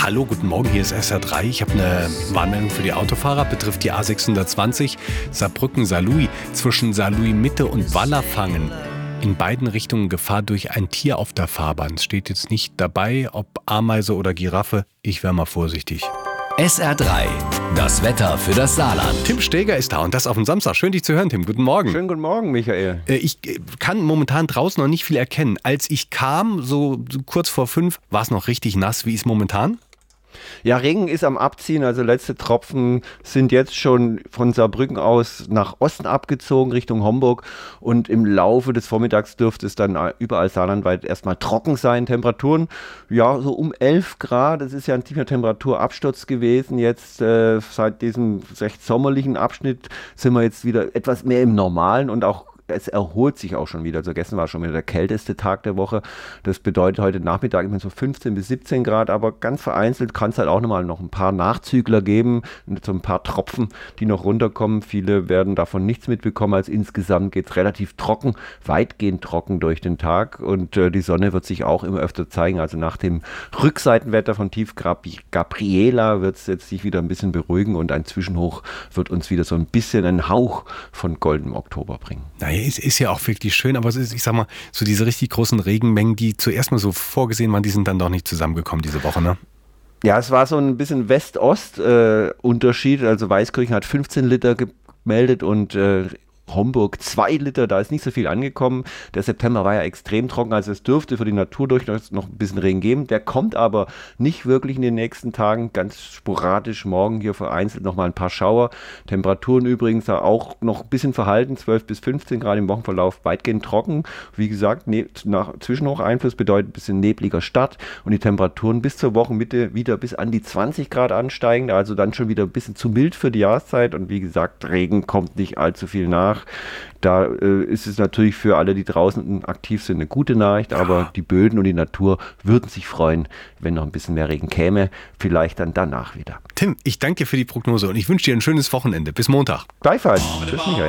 Hallo, guten Morgen, hier ist SR3. Ich habe eine Warnmeldung für die Autofahrer, betrifft die A620 Saarbrücken-Saarlouis zwischen Saarlouis-Mitte und Wallerfangen. In beiden Richtungen Gefahr durch ein Tier auf der Fahrbahn. Es steht jetzt nicht dabei, ob Ameise oder Giraffe. Ich wäre mal vorsichtig. SR3, das Wetter für das Saarland. Tim Steger ist da und das auf dem Samstag. Schön, dich zu hören, Tim. Guten Morgen. Schönen guten Morgen, Michael. Ich kann momentan draußen noch nicht viel erkennen. Als ich kam, so kurz vor 5, war es noch richtig nass. Wie ist es momentan? Ja, Regen ist am Abziehen, also letzte Tropfen sind jetzt schon von Saarbrücken aus nach Osten abgezogen, Richtung Homburg, und im Laufe des Vormittags dürfte es dann überall saarlandweit erstmal trocken sein. Temperaturen, ja, so um 11 Grad, das ist ja ein tiefer Temperaturabsturz gewesen. Jetzt seit diesem recht sommerlichen Abschnitt sind wir jetzt wieder etwas mehr im Normalen und auch es erholt sich auch schon wieder. Also gestern war schon wieder der kälteste Tag der Woche. Das bedeutet heute Nachmittag immer so 15 bis 17 Grad, aber ganz vereinzelt kann es halt auch noch ein paar Nachzügler geben, so ein paar Tropfen, die noch runterkommen. Viele werden davon nichts mitbekommen, als insgesamt geht es relativ trocken, weitgehend trocken durch den Tag, und die Sonne wird sich auch immer öfter zeigen. Also nach dem Rückseitenwetter von Tief Gabriela wird es jetzt sich wieder ein bisschen beruhigen und ein Zwischenhoch wird uns wieder so ein bisschen einen Hauch von goldenem Oktober bringen. Naja, es ist ja auch wirklich schön, aber es ist, ich sag mal, so diese richtig großen Regenmengen, die zuerst mal so vorgesehen waren, die sind dann doch nicht zusammengekommen diese Woche, ne? Ja, es war so ein bisschen West-Ost-Unterschied. Also Weißkirchen hat 15 Liter gemeldet und Homburg 2 Liter, da ist nicht so viel angekommen. Der September war ja extrem trocken, also es dürfte für die Natur durchaus noch ein bisschen Regen geben. Der kommt aber nicht wirklich in den nächsten Tagen, ganz sporadisch. Morgen hier vereinzelt nochmal ein paar Schauer. Temperaturen übrigens auch noch ein bisschen verhalten, 12 bis 15 Grad im Wochenverlauf, weitgehend trocken. Wie gesagt, nach Zwischenhocheinfluss bedeutet ein bisschen nebliger Start und die Temperaturen bis zur Wochenmitte wieder bis an die 20 Grad ansteigen, also dann schon wieder ein bisschen zu mild für die Jahreszeit, und wie gesagt, Regen kommt nicht allzu viel nach. Da ist es natürlich für alle, die draußen aktiv sind, eine gute Nachricht, aber die Böden und die Natur würden sich freuen, wenn noch ein bisschen mehr Regen käme, vielleicht dann danach wieder. Tim, ich danke dir für die Prognose und ich wünsche dir ein schönes Wochenende. Bis Montag. Gleichfalls. Tschüss, Michael.